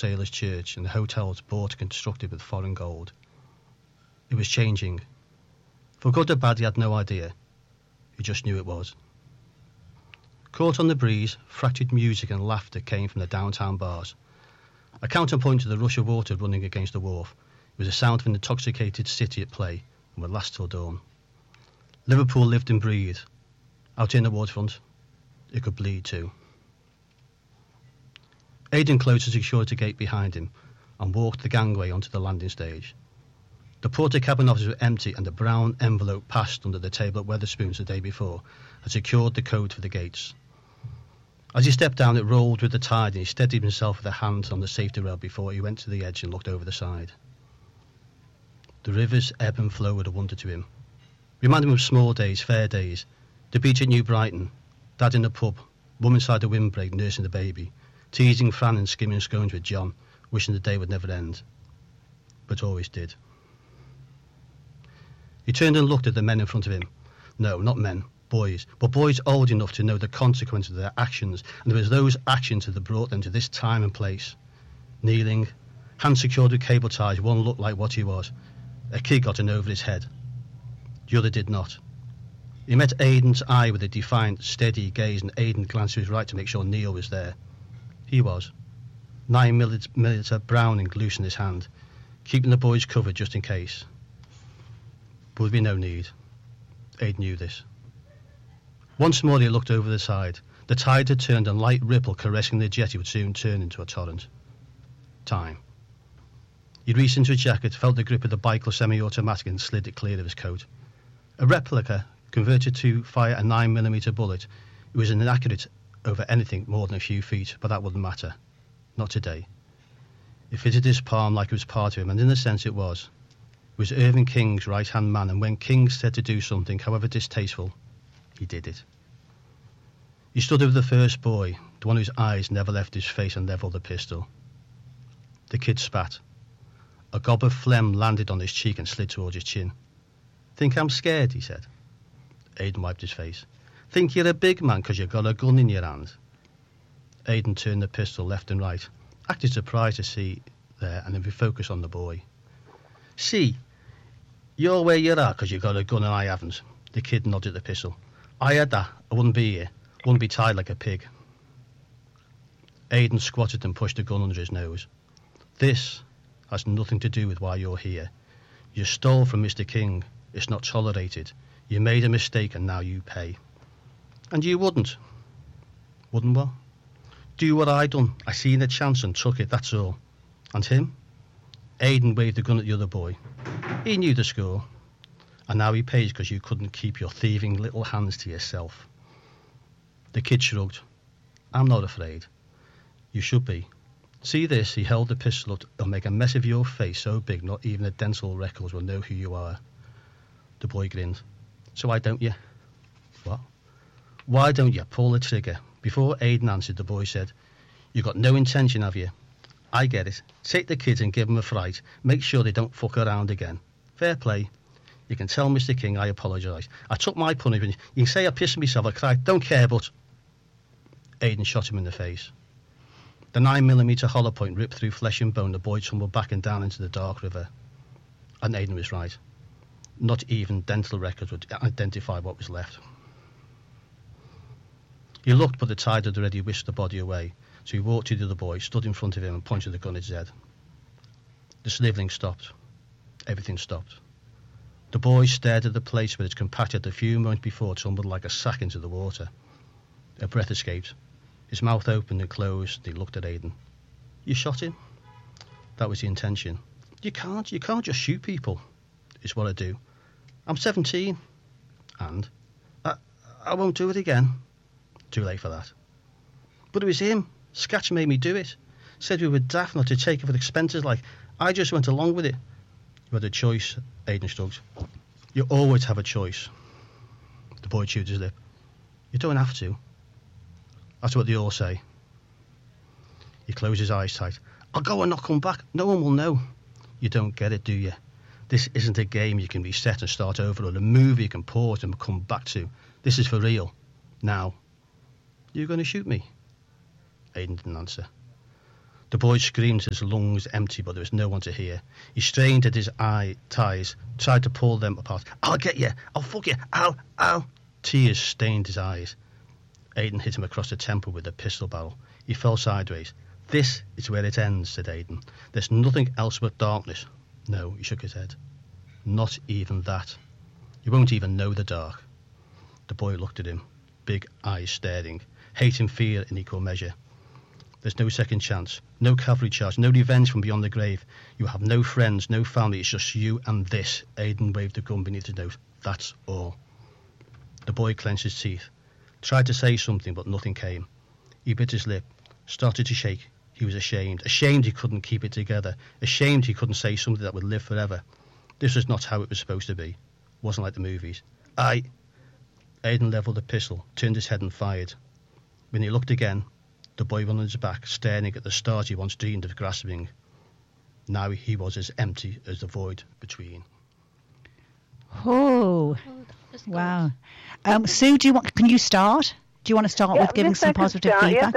sailors' church and the hotels bought and constructed with foreign gold. It was changing. For good or bad, he had no idea. He just knew it was. Caught on the breeze, fractured music and laughter came from the downtown bars. A counterpoint to the rush of water running against the wharf, it was the sound of an intoxicated city at play and would last till dawn. Liverpool lived and breathed. Out in the waterfront, it could bleed too. Aidan closed the security gate behind him and walked the gangway onto the landing stage. The porter cabin offices were empty and the brown envelope passed under the table at Wetherspoons the day before had secured the code for the gates. As he stepped down, it rolled with the tide and he steadied himself with a hand on the safety rail before he went to the edge and looked over the side. The river's ebb and flow were a wonder to him. Reminded him of small days, fair days, the beach at New Brighton, Dad in the pub, Mum inside the windbreak nursing the baby, teasing Fran and skimming scones with John, wishing the day would never end. But always did. He turned and looked at the men in front of him. No, not men, boys, but boys old enough to know the consequences of their actions, and it was those actions that had brought them to this time and place. Kneeling, hands secured with cable ties, one looked like what he was. A kid got in over his head. The other did not. He met Aidan's eye with a defiant, steady gaze, and Aidan glanced to his right to make sure Neil was there. He was. 9mm Browning loose in his hand, keeping the boys covered just in case. But would be no need. Aidan knew this. Once more he looked over the side. The tide had turned and light ripple caressing the jetty would soon turn into a torrent. Time. He reached into his jacket, felt the grip of the Bicol semi-automatic and slid it clear of his coat. A replica, converted to fire a 9mm bullet, it was inaccurate over anything more than a few feet, but that wouldn't matter. Not today. It fitted his palm like it was part of him, and in a sense it was. It was Irving King's right-hand man, and when King said to do something, however distasteful, he did it. He stood over the first boy, the one whose eyes never left his face, and levelled the pistol. The kid spat. A gob of phlegm landed on his cheek and slid towards his chin. "Think I'm scared?" he said. Aidan wiped his face. "Think you're a big man because you've got a gun in your hand?" Aidan turned the pistol left and right, acted surprised to see there, and then refocused on the boy. "See, you're where you are because you've got a gun and I haven't." The kid nodded at the pistol. "I had that, I wouldn't be here. Wouldn't be tied like a pig." Aidan squatted and pushed the gun under his nose. "This has nothing to do with why you're here. You stole from Mr. King. It's not tolerated. You made a mistake and now you pay." "And you wouldn't?" "Wouldn't what?" "Do what I done. I seen a chance and took it, that's all." "And him?" Aidan waved the gun at the other boy. "He knew the score. And now he pays because you couldn't keep your thieving little hands to yourself." The kid shrugged. "I'm not afraid." "You should be. See this?" He held the pistol up. "It'll make a mess of your face so big not even the dental records will know who you are." The boy grinned. "So why don't you?" "What?" "Why don't you pull the trigger?" Before Aidan answered, the boy said, "You got no intention, have you?" "I get it. Take the kids and give them a fright. Make sure they don't fuck around again. Fair play. You can tell Mr. King I apologise. I took my punishment. You can say I pissed myself, I cried. Don't care, but..." Aidan shot him in the face. The 9mm hollow point ripped through flesh and bone. The boy tumbled back and down into the dark river. And Aidan was right. Not even dental records would identify what was left. He looked, but the tide had already whisked the body away, so he walked to the other boy, stood in front of him and pointed the gun at his head. The snivelling stopped. Everything stopped. The boy stared at the place where his compatriot a few moments before tumbled like a sack into the water. A breath escaped. His mouth opened and closed, and he looked at Aidan. "You shot him?" "That was the intention." You can't just shoot people." "It's what I do." "I'm 17. "And?" I won't do it again." "Too late for that." "But it was him. Scatch made me do it. Said we were daft not to take it for the expenses, like. I just went along with it." "You had a choice," Aidan shrugged. "You always have a choice." The boy chewed his lip. "You don't have to." "That's what they all say." He closed his eyes tight. "I'll go and not come back. No one will know." "You don't get it, do you? This isn't a game you can reset and start over, or a movie you can pause and come back to. This is for real. Now. "You're going to shoot me?" Aidan didn't answer. The boy screamed his lungs empty, but there was no one to hear. He strained at his ties, tried to pull them apart. I'll get you! I'll fuck you! Ow! Ow! Tears stained his eyes. Aidan hit him across the temple with a pistol barrel. He fell sideways. This is where it ends, said Aidan. There's nothing else but darkness. No, he shook his head. Not even that. You won't even know the dark. The boy looked at him, big eyes staring, hate and fear in equal measure. There's no second chance, no cavalry charge, no revenge from beyond the grave. You have no friends, no family, it's just you and this. Aidan waved the gun beneath his nose. That's all. The boy clenched his teeth, tried to say something, but nothing came. He bit his lip, started to shake. He was ashamed. Ashamed he couldn't keep it together. Ashamed he couldn't say something that would live forever. This was not how it was supposed to be. It wasn't like the movies. Aidan levelled the pistol, turned his head and fired. When he looked again, the boy was on his back, staring at the stars he once dreamed of grasping. Now he was as empty as the void between. Oh, wow. Sue, can you start? Do you want to start with giving some positive feedback? Yes,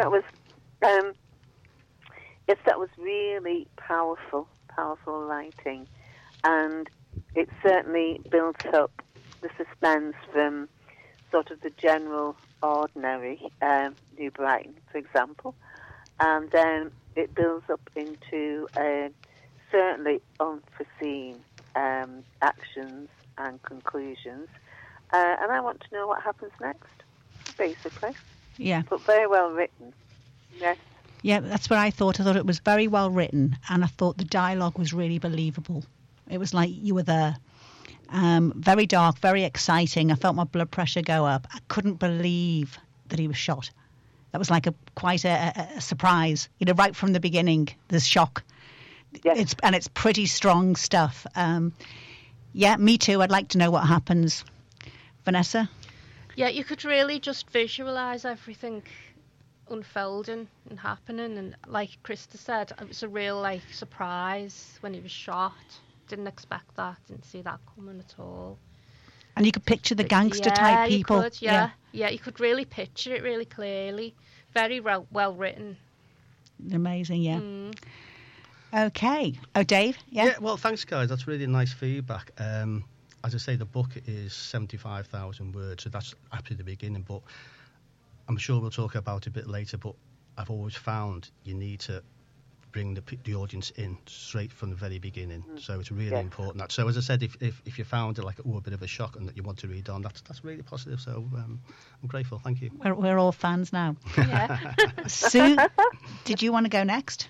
that was really powerful writing, and it certainly builds up the suspense from sort of the general ordinary New Brighton, for example, and then it builds up into certainly unforeseen actions and conclusions, and I want to know what happens next, basically. Yeah. But very well written. Yes. Yeah, that's what I thought. I thought it was very well written, and I thought the dialogue was really believable. It was like you were there. Very dark, very exciting. I felt my blood pressure go up. I couldn't believe that he was shot. That was like quite a surprise. Right from the beginning, there's shock. Yes. It's pretty strong stuff. Yeah, me too. I'd like to know what happens. Vanessa? Yeah, you could really just visualise everything unfolding and happening, and like Krista said, it was a real surprise when he was shot. Didn't expect that, didn't see that coming at all. And you could picture the gangster type people. You could, yeah, you could really picture it really clearly. Very well written. Amazing, yeah. Okay. Oh, Dave? Yeah, well, thanks, guys. That's really nice feedback. As I say, the book is 75,000 words, so that's actually the beginning, but I'm sure we'll talk about it a bit later, but I've always found you need to bring the audience in straight from the very beginning. So it's really important. So as I said, if you found it a bit of a shock and that you want to read on, that's really positive. So I'm grateful. Thank you. We're all fans now. Yeah. Sue, did you want to go next?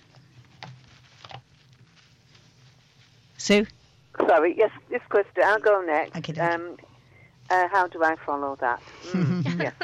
Sue? Sorry, yes, Krista, I'll go next. Okay. How do I follow that? Yes.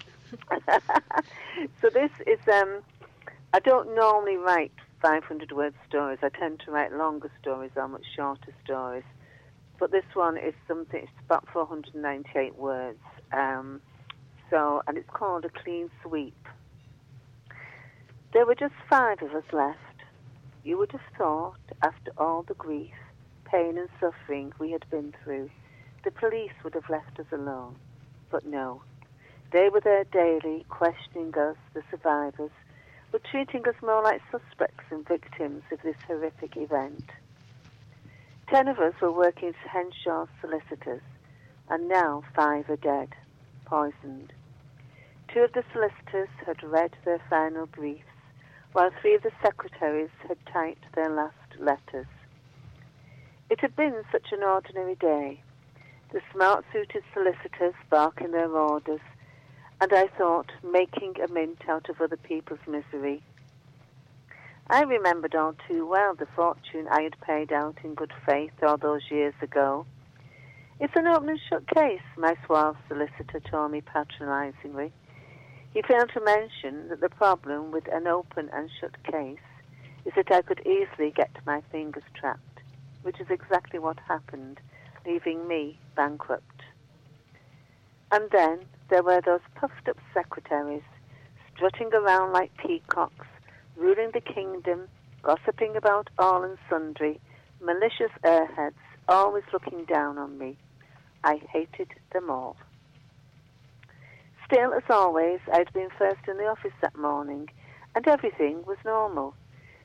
So this is, I don't normally write 500-word stories. I tend to write longer stories or much shorter stories. But this one is something, it's about 498 words. And it's called A Clean Sweep. There were just 5 of us left. You would have thought, after all the grief, pain and suffering we had been through, the police would have left us alone. But no. They were there daily, questioning us, the survivors, but treating us more like suspects than victims of this horrific event. 10 of us were working at Henshaw's solicitors, and now 5 are dead, poisoned. 2 of the solicitors had read their final briefs, while 3 of the secretaries had typed their last letters. It had been such an ordinary day, the smart-suited solicitors barking their orders, and I thought, making a mint out of other people's misery. I remembered all too well the fortune I had paid out in good faith all those years ago. It's an open and shut case, my suave solicitor told me patronisingly. He failed to mention that the problem with an open and shut case is that I could easily get my fingers trapped, which is exactly what happened, leaving me bankrupt. And then there were those puffed-up secretaries, strutting around like peacocks, ruling the kingdom, gossiping about all and sundry, malicious airheads, always looking down on me. I hated them all. Still, as always, I'd been first in the office that morning, and everything was normal.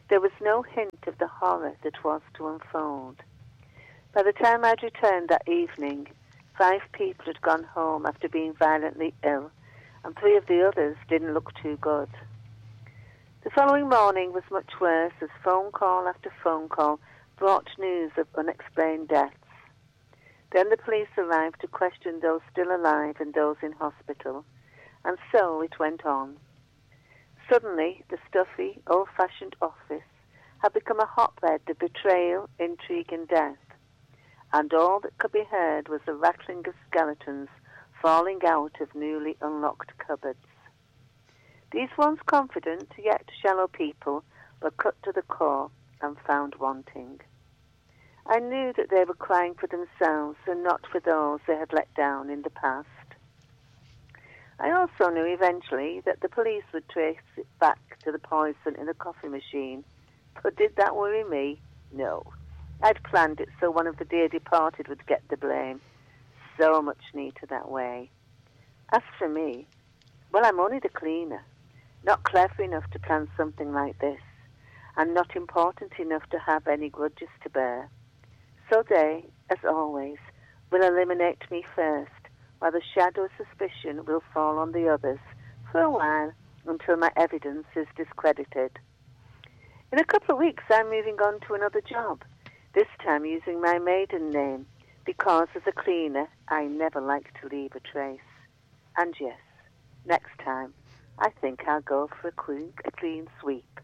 There was no hint of the horror that was to unfold. By the time I'd returned that evening, 5 people had gone home after being violently ill, and 3 of the others didn't look too good. The following morning was much worse, as phone call after phone call brought news of unexplained deaths. Then the police arrived to question those still alive and those in hospital, and so it went on. Suddenly, the stuffy, old-fashioned office had become a hotbed of betrayal, intrigue and death, and all that could be heard was the rattling of skeletons falling out of newly unlocked cupboards. These once confident, yet shallow people were cut to the core and found wanting. I knew that they were crying for themselves and not for those they had let down in the past. I also knew eventually that the police would trace it back to the poison in the coffee machine. But did that worry me? No. I'd planned it so one of the dear departed would get the blame. So much neater that way. As for me, well, I'm only the cleaner. Not clever enough to plan something like this, and not important enough to have any grudges to bear. So they, as always, will eliminate me first, while the shadow of suspicion will fall on the others for a while until my evidence is discredited. In a couple of weeks, I'm moving on to another job, this time using my maiden name, because as a cleaner, I never like to leave a trace. And yes, next time, I think I'll go for a clean sweep.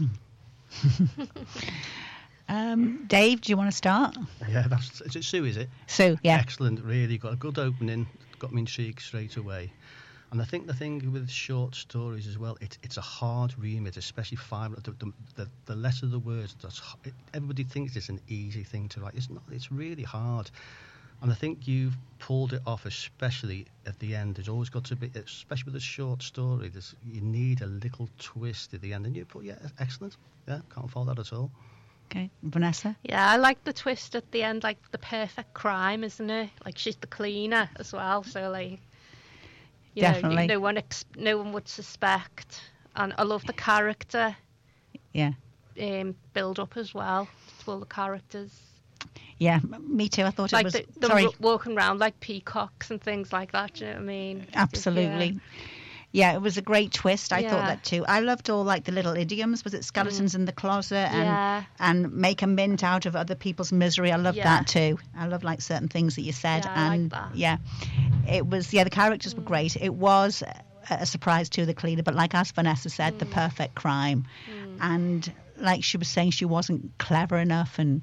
Dave, do you want to start? Yeah, is it Sue, is it? Sue, yeah. Excellent, really got a good opening, got me intrigued straight away. And I think the thing with short stories as well, it's a hard remit, especially 5. The less of the words, everybody thinks it's an easy thing to write. It's not. It's really hard. And I think you've pulled it off, especially at the end. There's always got to be, especially with a short story, you need a little twist at the end. And you put, yeah, excellent. Yeah, can't fault that at all. Okay, Vanessa? Yeah, I like the twist at the end, like the perfect crime, isn't it? Like she's the cleaner as well, so like, Definitely. No one would suspect. And I love the character. Yeah. Build up as well to all the characters. Yeah, me too. I thought like it was... Sorry. Walking around like peacocks and things like that, do you know what I mean? Absolutely. Yeah, it was a great twist. I thought that too. I loved all like the little idioms. Was it skeletons in the closet and make a mint out of other people's misery? I loved that too. I love like certain things that you said. Yeah, and I like that. Yeah, it was. Yeah, the characters were great. It was a surprise to the cleaner, but like as Vanessa said, the perfect crime. And like she was saying, she wasn't clever enough, and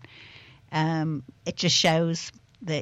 it just shows that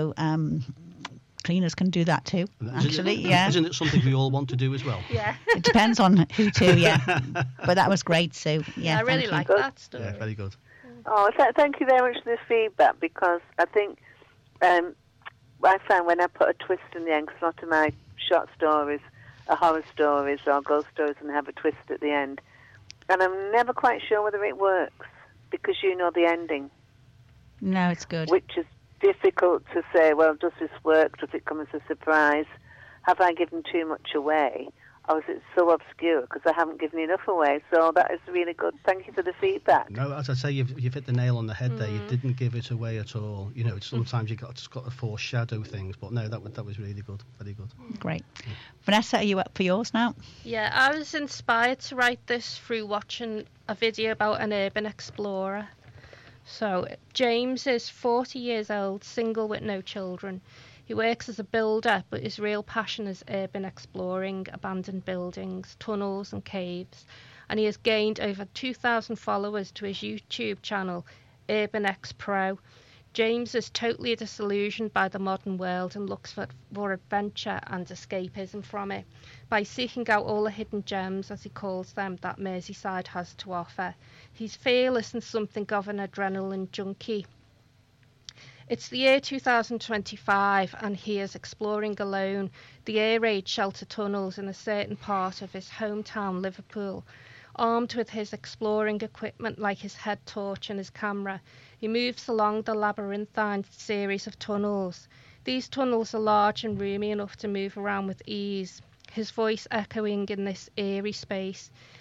cleaners can do that too, actually. Isn't it something we all want to do as well? Yeah. It depends on who to, But that was great, Sue. Yeah, I really like that story. Yeah, very good. Oh, thank you very much for the feedback, because I think I find when I put a twist in the end, because a lot of my short stories are horror stories or ghost stories and have a twist at the end, and I'm never quite sure whether it works, because you know the ending. No, it's good. Which is difficult to say, well, does this work? Does it come as a surprise? Have I given too much away? Or is it so obscure because I haven't given enough away? So that is really good. Thank you for the feedback. No, as I say, you've hit the nail on the head there. You didn't give it away at all. Sometimes you just got to foreshadow things, but no, that was really good. Very good. Great. Vanessa, are you up for yours now? Yeah, I was inspired to write this through watching a video about an urban explorer. So, James is 40 years old, single with no children. He works as a builder, but his real passion is urban exploring, abandoned buildings, tunnels and caves. And he has gained over 2,000 followers to his YouTube channel, Urban X Pro. James is totally disillusioned by the modern world and looks for adventure and escapism from it by seeking out all the hidden gems, as he calls them, that Merseyside has to offer. He's fearless and something of an adrenaline junkie. It's the year 2025 and he is exploring alone the air raid shelter tunnels in a certain part of his hometown, Liverpool. Armed with his exploring equipment like his head torch and his camera, he moves along the labyrinthine series of tunnels. These tunnels are large and roomy enough to move around with ease, his voice echoing in this eerie space.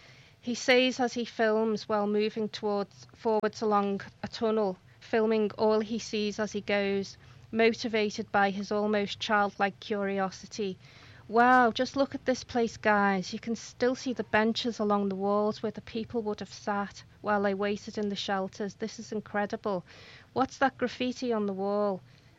He says as he films while moving forwards along a tunnel, filming all he sees as he goes, motivated by his almost childlike curiosity. Wow, just look at this place, guys. You can still see the benches along the walls where the people would have sat while they waited in the shelters. This is incredible. What's that graffiti on the wall?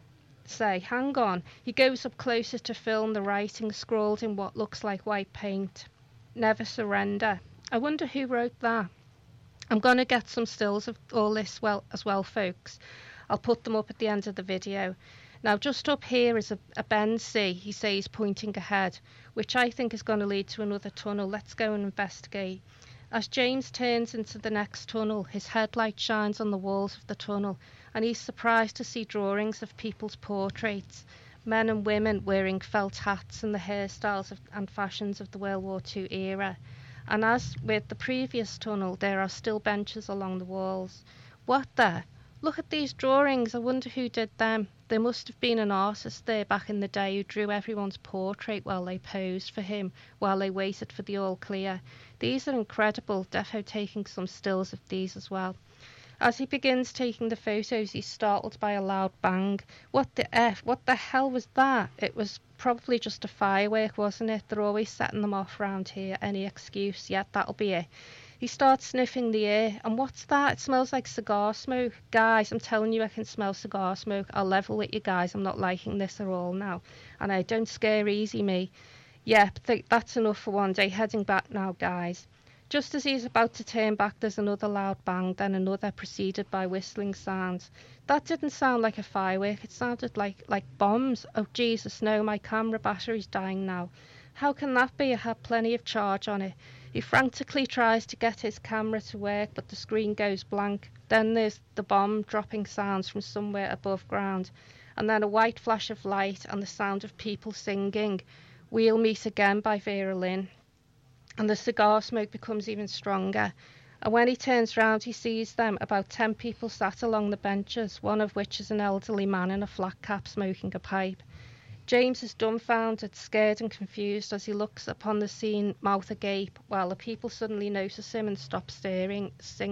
Say, hang on. He goes up closer to film the writing scrawled in what looks like white paint. Never surrender. I wonder who wrote that. I'm going to get some stills of all this as well, folks. I'll put them up at the end of the video. Now, just up here is a bend, see, he says, pointing ahead, which I think is going to lead to another tunnel. Let's go and investigate. As James turns into the next tunnel, his headlight shines on the walls of the tunnel, and he's surprised to see drawings of people's portraits, men and women wearing felt hats and the hairstyles and fashions of the World War II era. And as with the previous tunnel, there are still benches along the walls. What the? Look at these drawings. I wonder who did them. There must have been an artist there back in the day who drew everyone's portrait while they posed for him, while they waited for the all clear. These are incredible. Defo taking some stills of these as well. As he begins taking the photos, he's startled by a loud bang. What the F? What the hell was that? It was probably just a firework, wasn't it? They're always setting them off round here. Any excuse? Yeah, that'll be it. He starts sniffing the air. And what's that? It smells like cigar smoke. Guys, I'm telling you, I can smell cigar smoke. I'll level with you guys. I'm not liking this at all now. And I don't scare easy, me. Yep, that's enough for one day. Heading back now, guys. Just as he's about to turn back, there's another loud bang, then another, preceded by whistling sounds. That didn't sound like a firework. It sounded like bombs. Oh, Jesus, no, my camera battery's dying now. How can that be? I had plenty of charge on it. He frantically tries to get his camera to work, but the screen goes blank. Then there's the bomb dropping sounds from somewhere above ground, and then a white flash of light and the sound of people singing We'll Meet Again by Vera Lynn. And the cigar smoke becomes even stronger. And when he turns round, he sees them, about 10 people sat along the benches, one of which is an elderly man in a flat cap smoking a pipe. James is dumbfounded, scared and confused as he looks upon the scene, mouth agape, while the people suddenly notice him and stop staring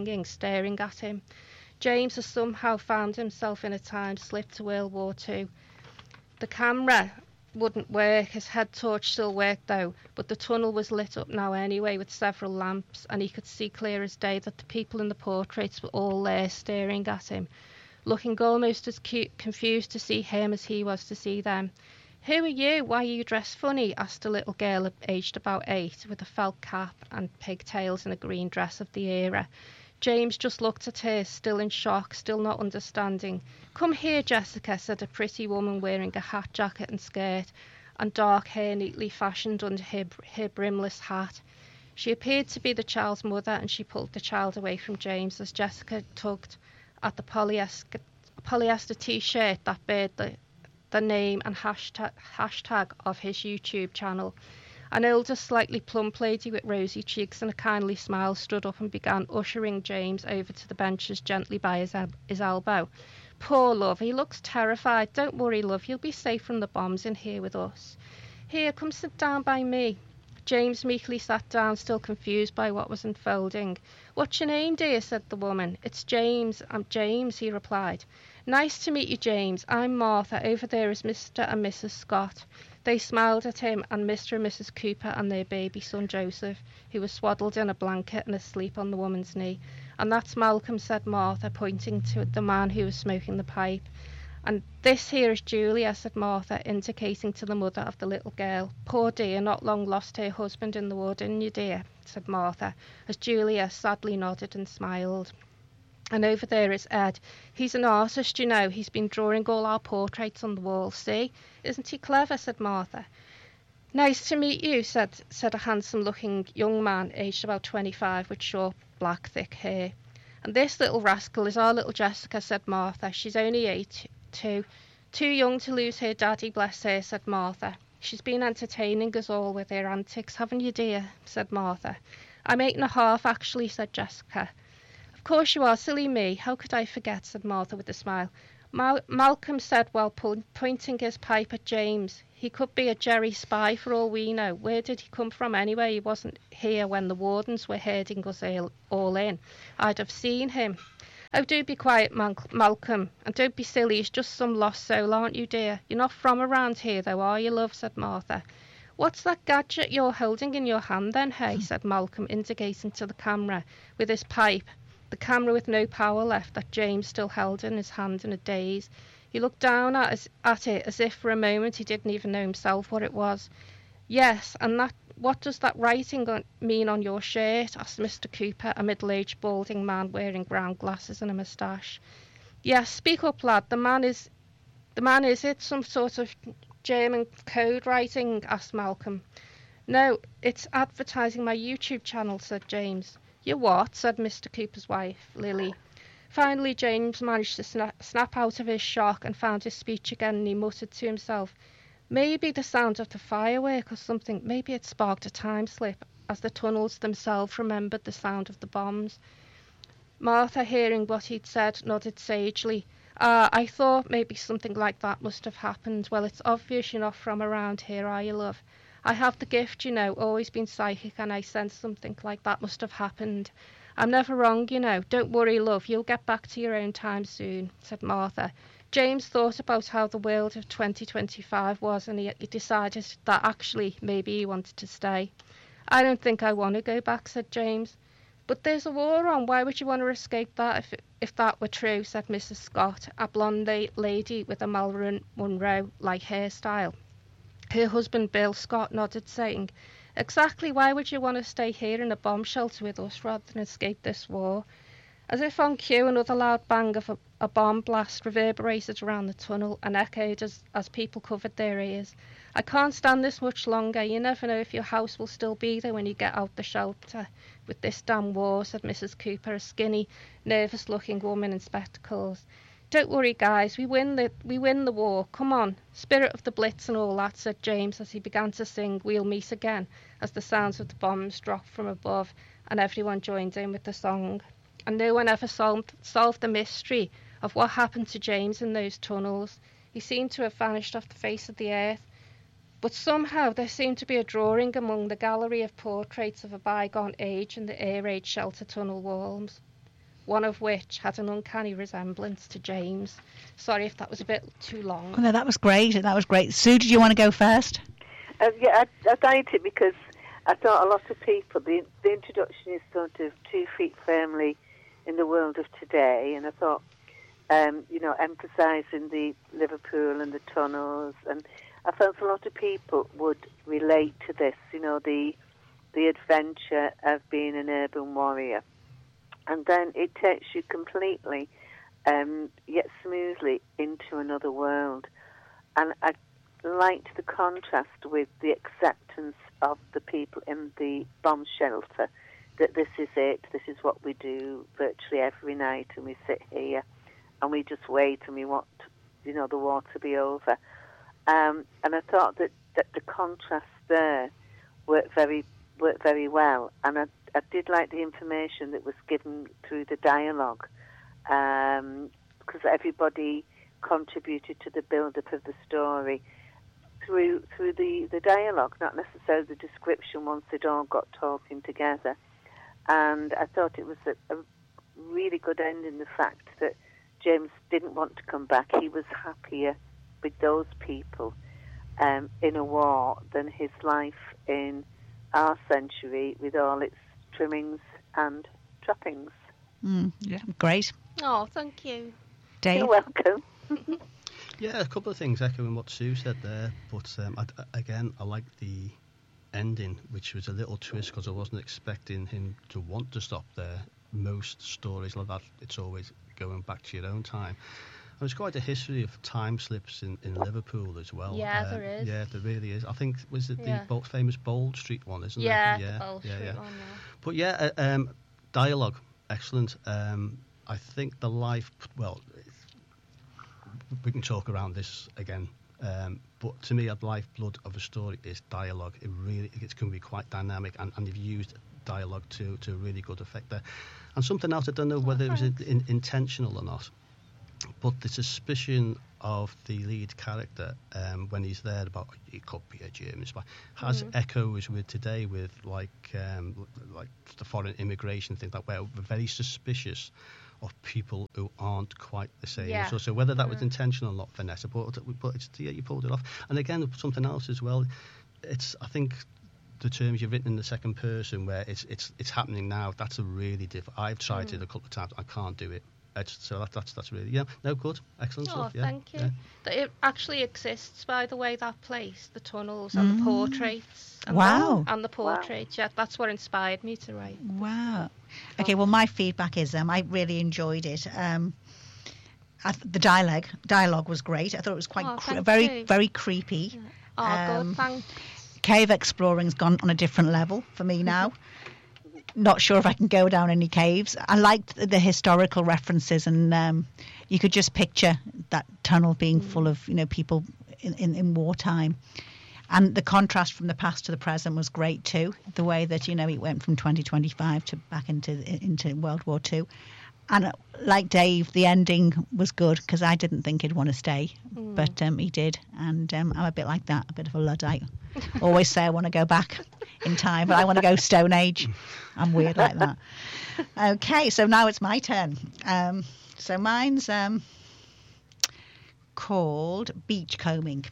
at him. James has somehow found himself in a time slip to World War II. The camera wouldn't work. His head torch still worked though, but the tunnel was lit up now anyway with several lamps, and he could see clear as day that the people in the portraits were all there staring at him, looking almost as confused to see him as he was to see them. Who are you? Why are you dressed funny? Asked a little girl aged about 8 with a felt cap and pigtails and a green dress of the era. James just looked at her, still in shock, still not understanding. Come here, Jessica, said a pretty woman wearing a hat, jacket and skirt, and dark hair neatly fashioned under her brimless hat. She appeared to be the child's mother, and she pulled the child away from James as Jessica tugged at the polyester T-shirt that bared the name and hashtag of his YouTube channel. An older, slightly plump lady with rosy cheeks and a kindly smile stood up and began ushering James over to the benches gently by his elbow. Poor love, he looks terrified. Don't worry, love, you'll be safe from the bombs in here with us. Here, come sit down by me. James meekly sat down, still confused by what was unfolding. What's your name, dear? Said the woman. It's James. I'm James, he replied. Nice to meet you, James. I'm Martha. Over there is Mr. and Mrs. Scott. They smiled at him, and Mr. and Mrs. Cooper and their baby son Joseph, who was swaddled in a blanket and asleep on the woman's knee. And that's Malcolm, said Martha, pointing to the man who was smoking the pipe. And this here is Julia, said Martha, indicating to the mother of the little girl. Poor dear, not long lost her husband in the war, didn't you, dear? Said Martha, as Julia sadly nodded and smiled. And over there is Ed. He's an artist, you know. He's been drawing all our portraits on the wall. See? Isn't he clever? Said Martha. Nice to meet you, said a handsome-looking young man, aged about 25, with short, black, thick hair. And this little rascal is our little Jessica, said Martha. She's only 8, too young to lose her daddy, bless her, said Martha. She's been entertaining us all with her antics, haven't you, dear? Said Martha. I'm 8.5, actually, said Jessica. Of course you are, silly me. How could I forget, said Martha with a smile. Malcolm said while pointing his pipe at James. He could be a Jerry spy for all we know. Where did he come from anyway? He wasn't here when the wardens were herding us all in. I'd have seen him. Oh, do be quiet, Malcolm, and don't be silly. He's just some lost soul, aren't you, dear? You're not from around here, though, are you, love? Said Martha. What's that gadget you're holding in your hand, then, hey? Said Malcolm, indicating to the camera with his pipe, the camera with no power left that James still held in his hand in a daze. He looked down at it as if for a moment he didn't even know himself what it was. Yes, and what does that writing mean on your shirt? Asked Mr. Cooper, a middle-aged balding man wearing round glasses and a moustache. Yes, speak up, lad. The man is it some sort of German code writing? Asked Malcolm. No, it's advertising my YouTube channel, said James. You what? Said Mr. Cooper's wife, Lily. Finally, James managed to snap out of his shock and found his speech again, and he muttered to himself, maybe the sound of the firework or something, maybe it sparked a time slip, as the tunnels themselves remembered the sound of the bombs. Martha, hearing what he'd said, nodded sagely. I thought maybe something like that must have happened. Well, it's obvious you're not from around here, are you, love? I have the gift, you know, always been psychic, and I sense something like that must have happened. I'm never wrong, you know. Don't worry, love, you'll get back to your own time soon, said Martha. James thought about how the world of 2025 was, and he decided that actually maybe he wanted to stay. I don't think I want to go back, said James. But there's a war on. Why would you want to escape that if that were true, said Mrs. Scott, a blonde lady with a Marilyn Monroe-like hairstyle. Her husband, Bill Scott, nodded, saying, exactly, why would you want to stay here in a bomb shelter with us rather than escape this war? As if on cue, another loud bang of a bomb blast reverberated around the tunnel and echoed as people covered their ears. I can't stand this much longer. You never know if your house will still be there when you get out the shelter with this damn war, said Mrs. Cooper, a skinny, nervous-looking woman in spectacles. Don't worry, guys. We win the war. Come on. Spirit of the Blitz and all that, said James as he began to sing We'll Meet Again as the sounds of the bombs dropped from above and everyone joined in with the song. And no one ever solved the mystery of what happened to James in those tunnels. He seemed to have vanished off the face of the earth. But somehow there seemed to be a drawing among the gallery of portraits of a bygone age in the air-raid shelter tunnel walls, one of which had an uncanny resemblance to James. Sorry if that was a bit too long. Oh, no, that was great. That was great. Sue, did you want to go first? Yeah, I liked it because I thought a lot of people, the introduction is sort of 2 feet firmly in the world of today, and I thought, emphasising the Liverpool and the tunnels, and I felt a lot of people would relate to this, the adventure of being an urban warrior. And then it takes you completely, yet smoothly, into another world. And I liked the contrast with the acceptance of the people in the bomb shelter, that this is it, this is what we do virtually every night, and we sit here and we just wait and we want, the war to be over. And I thought that the contrast there worked very well, and I did like the information that was given through the dialogue, because everybody contributed to the build-up of the story through the dialogue, not necessarily the description once they'd all got talking together. And I thought it was a really good ending, the fact that James didn't want to come back. He was happier with those people in a war than his life in our century with all its trimmings and trappings. Yeah, great. Oh, thank you. Dave? You're welcome. Yeah, a couple of things echoing what Sue said there, but I like the ending, which was a little twist because I wasn't expecting him to want to stop there. Most stories like that, it's always going back to your own time. There's quite a history of time slips in Liverpool as well. Yeah, there is. Yeah, there really is. I think, was it the famous Bold Street one, isn't it? Yeah, the Bold Street one, yeah. But dialogue, excellent. I think the we can talk around this again, but to me, the lifeblood of a story is dialogue. It can be quite dynamic, and you've used dialogue to a really good effect there. And something else, I don't know whether it was intentional or not, but the suspicion of the lead character, when he's there about he could be a German spy, has echoes with today, with like the foreign immigration thing, that where we're very suspicious of people who aren't quite the same. Yeah. So whether that was intentional or not, Vanessa, but it's, yeah, you pulled it off. And again, something else as well. I think the terms you've written in the second person, where it's happening now, that's a really difficult. I've tried it a couple of times. I can't do it. So that's really, no, good, excellent stuff. Yeah, thank you. Yeah. It actually exists, by the way, that place, the tunnels and the portraits. And Wow. And the portraits, yeah, that's what inspired me to write. Wow. Okay, well, my feedback is I really enjoyed it. The dialogue was great. I thought it was quite very, very creepy. Yeah. Good, thanks. Cave exploring's gone on a different level for me now. Not sure if I can go down any caves. I liked the historical references, and you could just picture that tunnel being full of people in wartime. And the contrast from the past to the present was great too. The way that it went from 2025 to back into World War II. And like Dave, the ending was good, because I didn't think he'd want to stay, but he did. And I'm a bit like that, a bit of a Luddite. Always say I want to go back in time, but I want to go Stone Age. I'm weird like that. Okay, so now it's my turn. So mine's called Beachcombing.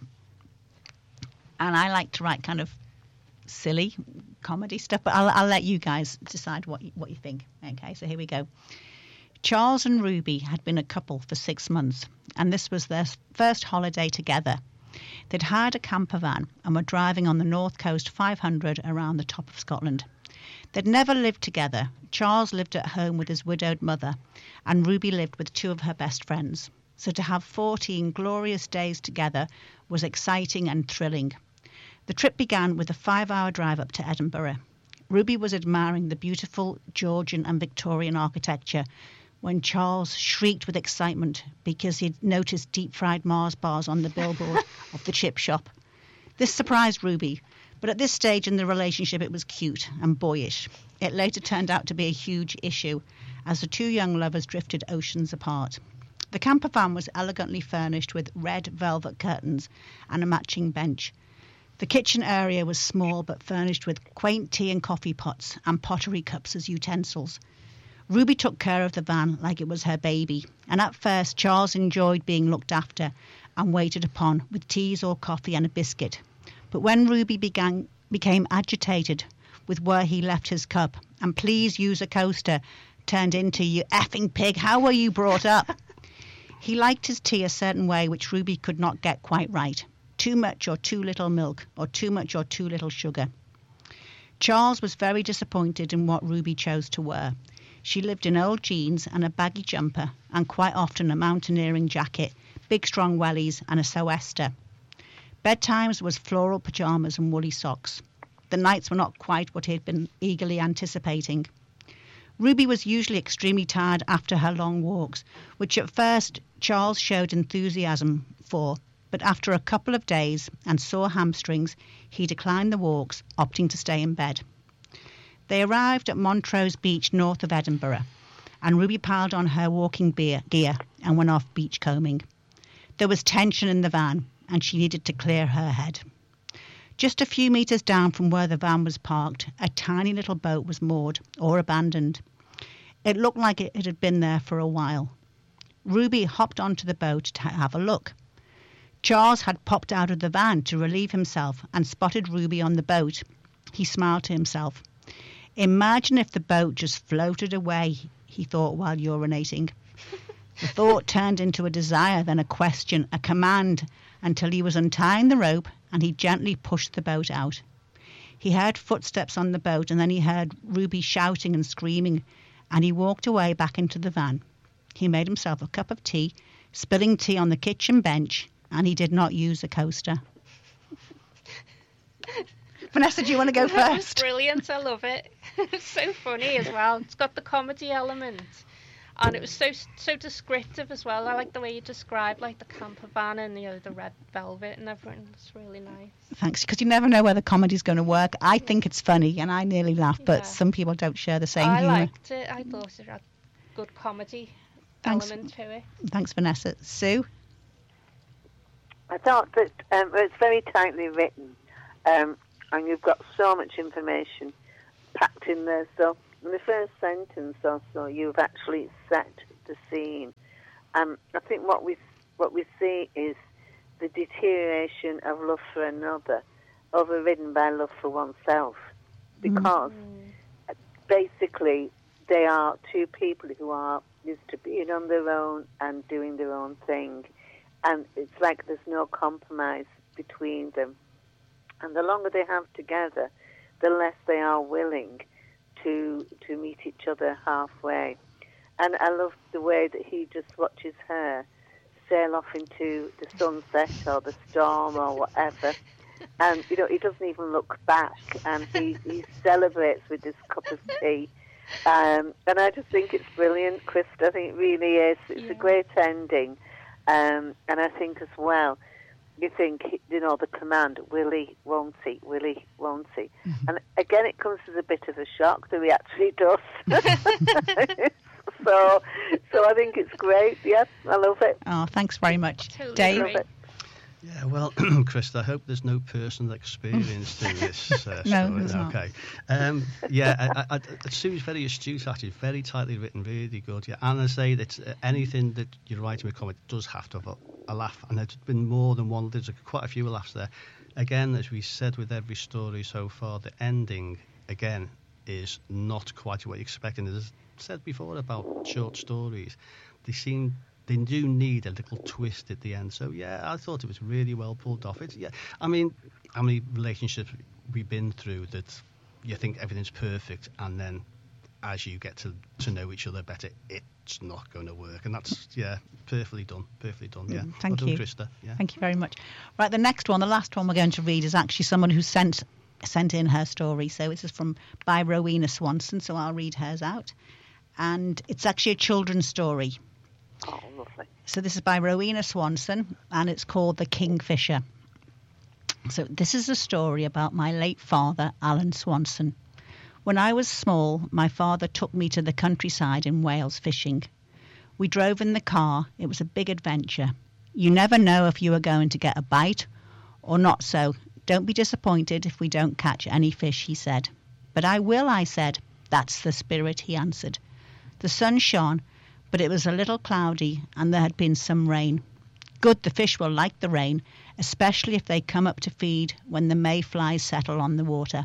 And I like to write kind of silly comedy stuff, but I'll let you guys decide what you think. Okay, so here we go. Charles and Ruby had been a couple for 6 months, and this was their first holiday together. They'd hired a camper van and were driving on the North Coast 500 around the top of Scotland. They'd never lived together. Charles lived at home with his widowed mother, and Ruby lived with 2 of her best friends. So to have 14 glorious days together was exciting and thrilling. The trip began with a 5-hour drive up to Edinburgh. Ruby was admiring the beautiful Georgian and Victorian architecture when Charles shrieked with excitement because he'd noticed deep-fried Mars bars on the billboard of the chip shop. This surprised Ruby, but at this stage in the relationship it was cute and boyish. It later turned out to be a huge issue as the 2 young lovers drifted oceans apart. The camper van was elegantly furnished with red velvet curtains and a matching bench. The kitchen area was small but furnished with quaint tea and coffee pots and pottery cups as utensils. Ruby took care of the van like it was her baby, and at first Charles enjoyed being looked after and waited upon with teas or coffee and a biscuit. But when Ruby became agitated with where he left his cup, and please use a coaster turned into you effing pig, how were you brought up? He liked his tea a certain way which Ruby could not get quite right. Too much or too little milk, or too much or too little sugar. Charles was very disappointed in what Ruby chose to wear. She lived in old jeans and a baggy jumper, and quite often a mountaineering jacket, big strong wellies and a sou'wester. Bedtimes was floral pyjamas and woolly socks. The nights were not quite what he had been eagerly anticipating. Ruby was usually extremely tired after her long walks, which at first Charles showed enthusiasm for, but after a couple of days and sore hamstrings, he declined the walks, opting to stay in bed. They arrived at Montrose Beach north of Edinburgh, and Ruby piled on her walking gear and went off beachcombing. There was tension in the van, and she needed to clear her head. Just a few metres down from where the van was parked, a tiny little boat was moored or abandoned. It looked like it had been there for a while. Ruby hopped onto the boat to have a look. Charles had popped out of the van to relieve himself and spotted Ruby on the boat. He smiled to himself. Imagine if the boat just floated away, he thought while urinating. The thought turned into a desire, then a question, a command, until he was untying the rope and he gently pushed the boat out. He heard footsteps on the boat, and then he heard Ruby shouting and screaming, and he walked away back into the van. He made himself a cup of tea, spilling tea on the kitchen bench, and he did not use a coaster. Vanessa, do you want to go first? Brilliant, I love it. It's so funny as well. It's got the comedy element, and it was so descriptive as well. I like the way you described like the camper van and the red velvet and everything. It's really nice. Thanks, because you never know where the comedy's going to work. I think it's funny, and I nearly laughed, but some people don't share the same humour. I liked it. I thought it had good comedy element to it. Thanks, Vanessa. Sue? I thought that it's very tightly written, and you've got so much information packed in there. So in the first sentence or so, you've actually set the scene. I think what we see is the deterioration of love for another, overridden by love for oneself, because basically they are two people who are used to being on their own and doing their own thing, and it's like there's no compromise between them. And the longer they have together, the less they are willing to meet each other halfway. And I love the way that he just watches her sail off into the sunset or the storm or whatever. And, he doesn't even look back, and he celebrates with this cup of tea. And I just think it's brilliant, Krista. I think it really is. It's a great ending. And I think as well, you think, the command, will he, won't he, will he, won't he? Mm-hmm. And again, it comes as a bit of a shock that he actually does. So I think it's great. Yeah, I love it. Oh, thanks very much. Totally Dave? agree. Yeah, well, Krista, I hope there's no personal experience in this story. No, there's not. Okay. Sue's very astute, actually, very tightly written, really good. Yeah, and I say that anything that you're writing with comment does have to have a laugh, and there's been more than one. There's quite a few laughs there. Again, as we said with every story so far, the ending again is not quite what you expect. And as I said before about short stories, they do need a little twist at the end. So, yeah, I thought it was really well pulled off. I mean, how many relationships we've been through that you think everything's perfect, and then as you get to know each other better, it's not going to work. And that's, perfectly done, yeah. Thank well you. done, Krista. Yeah. Thank you very much. Right, the next one, the last one we're going to read is actually someone who sent in her story. So this is by Rowena Swanson, so I'll read hers out. And it's actually a children's story. Oh, lovely. So this is by Rowena Swanson, and it's called The Kingfisher. So this is a story about my late father, Alan Swanson. When I was small, my father took me to the countryside in Wales fishing. We drove in the car. It was a big adventure. You never know if you are going to get a bite or not, so don't be disappointed if we don't catch any fish, he said. But I will, I said. That's the spirit, he answered. The sun shone, but it was a little cloudy and there had been some rain. Good, the fish will like the rain, especially if they come up to feed when the mayflies settle on the water.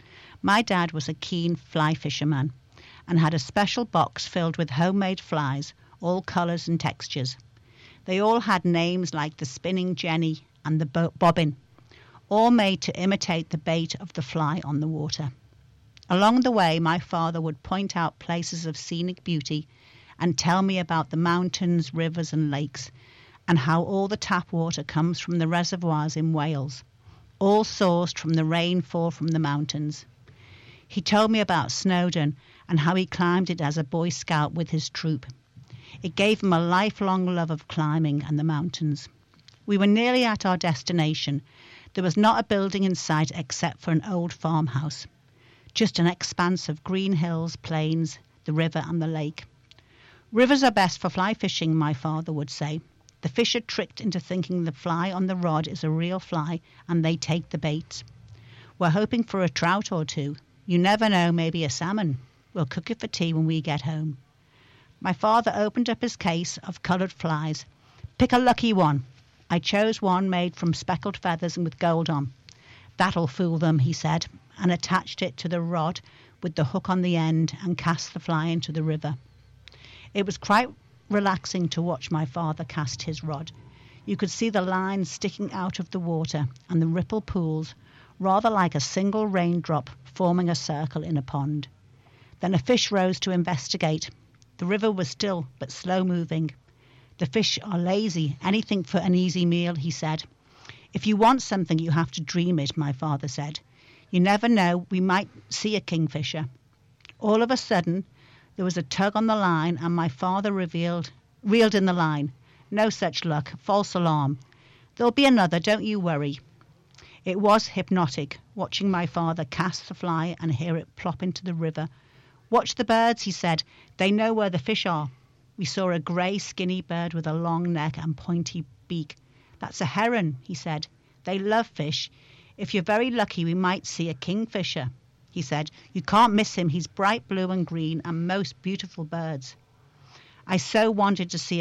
My dad was a keen fly fisherman and had a special box filled with homemade flies, all colours and textures. They all had names like the spinning Jenny and the bobbin, all made to imitate the bait of the fly on the water. Along the way, my father would point out places of scenic beauty and tell me about the mountains, rivers and lakes, and how all the tap water comes from the reservoirs in Wales, all sourced from the rainfall from the mountains. He told me about Snowdon and how he climbed it as a Boy Scout with his troop. It gave him a lifelong love of climbing and the mountains. We were nearly at our destination. There was not a building in sight except for an old farmhouse. Just an expanse of green hills, plains, the river and the lake. Rivers are best for fly fishing, my father would say. The fish are tricked into thinking the fly on the rod is a real fly and they take the bait. We're hoping for a trout or two. You never know, maybe a salmon. We'll cook it for tea when we get home. My father opened up his case of coloured flies. Pick a lucky one. I chose one made from speckled feathers and with gold on. That'll fool them, he said, and attached it to the rod with the hook on the end and cast the fly into the river. It was quite relaxing to watch my father cast his rod. You could see the lines sticking out of the water and the ripple pools, rather like a single raindrop forming a circle in a pond. Then a fish rose to investigate. The river was still but slow-moving. The fish are lazy, anything for an easy meal, he said. If you want something, you have to dream it, my father said. You never know, we might see a kingfisher. All of a sudden, there was a tug on the line and my father reeled in the line. No such luck, false alarm. There'll be another, don't you worry. It was hypnotic, watching my father cast the fly and hear it plop into the river. Watch the birds, he said. They know where the fish are. We saw a grey, skinny bird with a long neck and pointy beak. "That's a heron," he said. "They love fish. If you're very lucky, we might see a kingfisher," he said. "You can't miss him. He's bright blue and green and most beautiful birds." I so wanted to see